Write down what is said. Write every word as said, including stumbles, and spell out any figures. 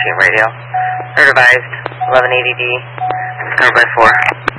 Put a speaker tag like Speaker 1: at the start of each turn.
Speaker 1: Machine Radio. Third advised, eleven eighty D, covered by four.